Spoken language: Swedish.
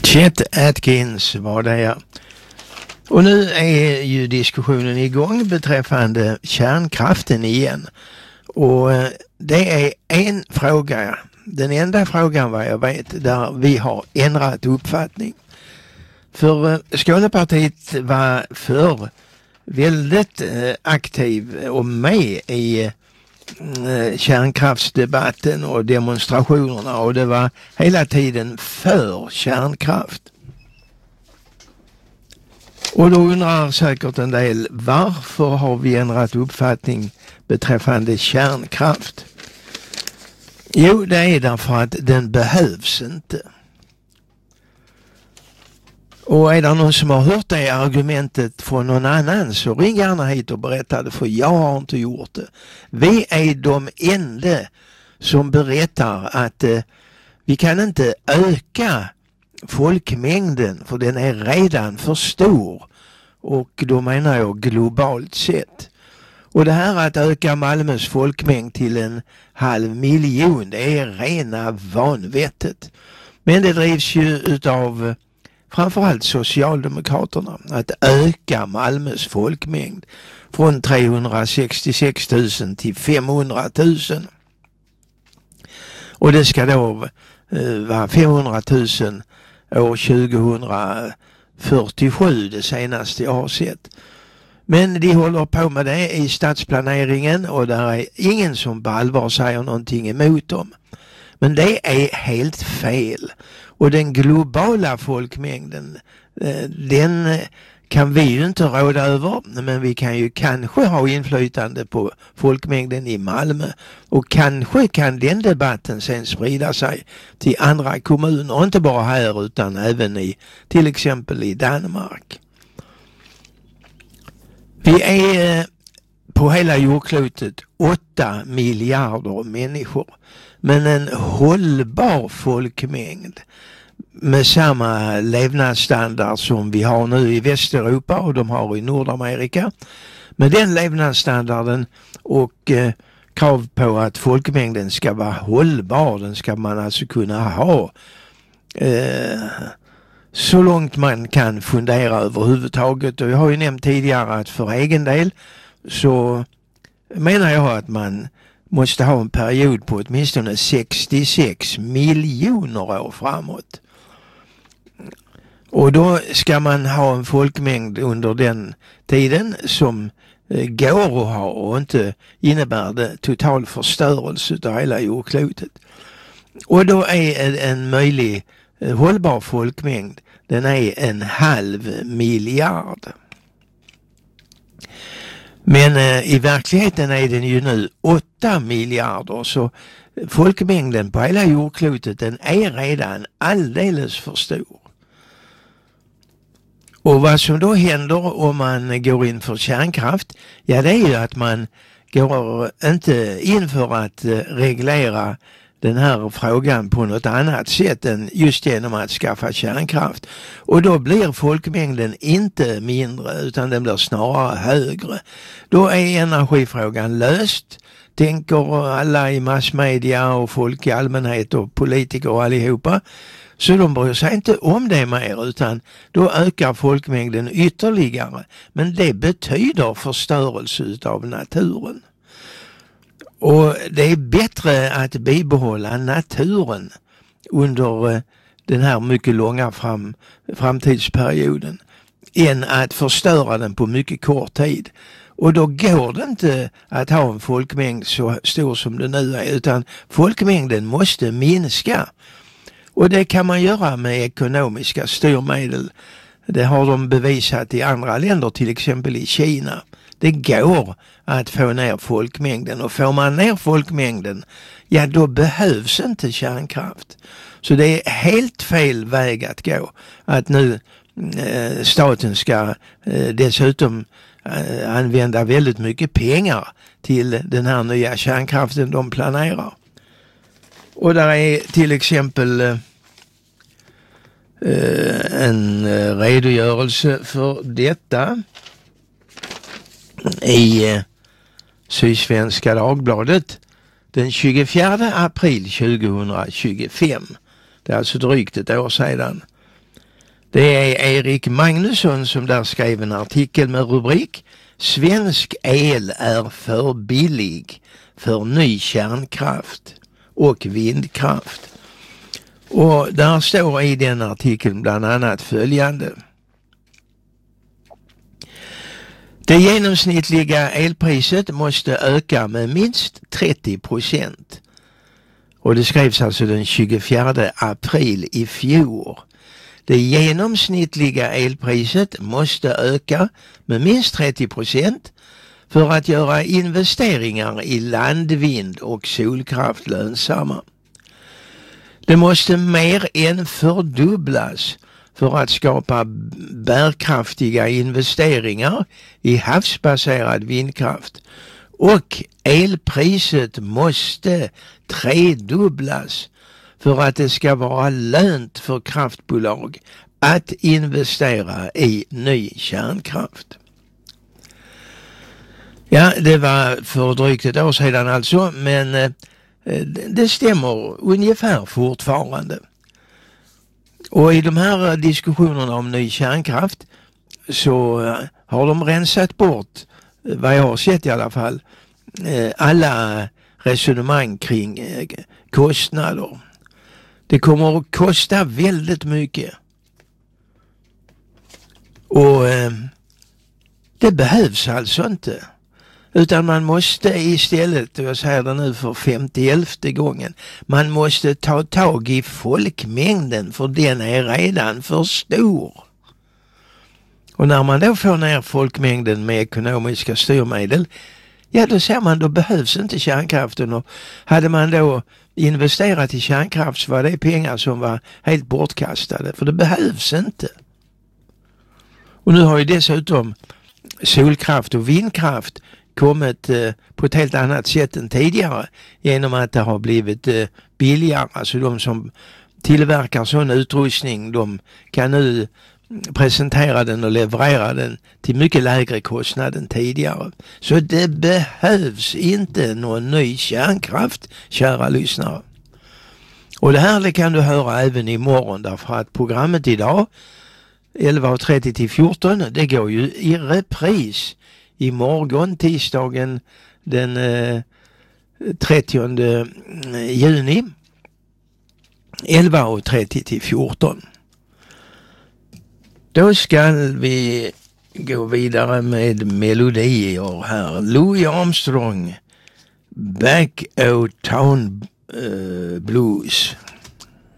Chet Atkins var det. Och nu är ju diskussionen igång beträffande kärnkraften igen. Och det är en fråga, den enda frågan vad jag vet, där vi har ändrat uppfattning. För Skånepartiet var för väldigt aktiv och med i kärnkraftsdebatten och demonstrationerna, och det var hela tiden för kärnkraft. Och då undrar säkert en del, varför har vi ändrat uppfattning beträffande kärnkraft? Jo, det är därför att den behövs inte. Och är det någon som har hört det argumentet från någon annan, så ring gärna hit och berätta det, för jag har inte gjort det. Vi är de enda som berättar att vi kan inte öka folkmängden, för den är redan för stor, och då menar jag globalt sett. Och det här att öka Malmös folkmängd till 500 000, det är rena vanvettet. Men det drivs ju utav framförallt Socialdemokraterna att öka Malmös folkmängd från 366 000 till 500 000. Och det ska då vara 500 000 år 2047, det senaste jag har sett. Men de håller på med det i stadsplaneringen, och där är ingen som på allvar säger någonting emot dem. Men det är helt fel. Och den globala folkmängden, den kan vi ju inte råda över, men vi kan ju kanske ha inflytande på folkmängden i Malmö, och kanske kan den debatten sen sprida sig till andra kommuner, och inte bara här utan även i till exempel i Danmark. Vi är på hela jordklotet 8 miljarder människor, men en hållbar folkmängd med samma levnadsstandard som vi har nu i Västeuropa och de har i Nordamerika. Med den levnadsstandarden och krav på att folkmängden ska vara hållbar, den ska man alltså kunna ha så långt man kan fundera överhuvudtaget. Och jag har ju nämnt tidigare att för egen del så menar jag att man måste ha en period på åtminstone 66 miljoner år framåt. Och då ska man ha en folkmängd under den tiden som går att ha och inte innebär det total förstörelse av hela jordklotet. Och då är en möjlig hållbar folkmängd, den är 500 000 000. Men i verkligheten är den ju nu 8 miljarder, så folkmängden på hela jordklotet, den är redan alldeles för stor. Och vad som då händer om man går in för kärnkraft, ja, det är ju att man går inte in för att reglera den här frågan på något annat sätt än just genom att skaffa kärnkraft. Och då blir folkmängden inte mindre, utan den blir snarare högre. Då är energifrågan löst, tänker alla i massmedia och folk i allmänhet och politiker och allihopa. Så de bryr sig inte om det mer, utan då ökar folkmängden ytterligare. Men det betyder förstörelse av naturen. Och det är bättre att bibehålla naturen under den här mycket långa framtidsperioden än att förstöra den på mycket kort tid. Och då går det inte att ha en folkmängd så stor som det nu är, utan folkmängden måste minska. Och det kan man göra med ekonomiska styrmedel. Det har de bevisat i andra länder, till exempel i Kina. Det går att få ner folkmängden, och får man ner folkmängden, ja, då behövs inte kärnkraft. Så det är helt fel väg att gå att nu staten ska dessutom använda väldigt mycket pengar till den här nya kärnkraften de planerar. Och där är till exempel en redogörelse för detta i Sydsvenska Dagbladet den 24 april 2025. Det är alltså drygt ett år sedan. Det är Erik Magnusson som där skrev en artikel med rubrik Svensk el är för billig för ny kärnkraft och vindkraft. Och där står i den artikeln bland annat följande. Det genomsnittliga elpriset måste öka med minst 30%. Och det skrevs alltså den 24 april i fjol. Det genomsnittliga elpriset måste öka med minst 30% för att göra investeringar i landvind och solkraft lönsamma. Det måste mer än fördubblas för att skapa bärkraftiga investeringar i havsbaserad vindkraft. Och elpriset måste tredubblas för att det ska vara lönt för kraftbolag att investera i ny kärnkraft. Ja, det var för drygt ett år sedan alltså, men det stämmer ungefär fortfarande. Och i de här diskussionerna om ny kärnkraft så har de rensat bort, vad jag har sett i alla fall, alla resonemang kring kostnader. Det kommer att kosta väldigt mycket. Och det behövs alltså inte. Utan man måste istället, och jag säger det nu för 51:e gången, man måste ta tag i folkmängden för den är redan för stor. Och när man då får ner folkmängden med ekonomiska styrmedel, ja då ser man, då behövs inte kärnkraften. Och hade man då investerat i kärnkraft så var det pengar som var helt bortkastade, för det behövs inte. Och nu har ju dessutom solkraft och vindkraft kommit på ett helt annat sätt än tidigare genom att det har blivit billigare. Alltså de som tillverkar sån utrustning, de kan nu presentera den och leverera den till mycket lägre kostnad än tidigare. Så det behövs inte någon ny kärnkraft, kära lyssnare. Och det här kan du höra även imorgon, därför att programmet idag 11.30 till 14, det går ju i repris imorgon, tisdagen den 30 juni 11.30 till 14. Då ska vi gå vidare med melodier här. Louis Armstrong, Back O' Town Blues.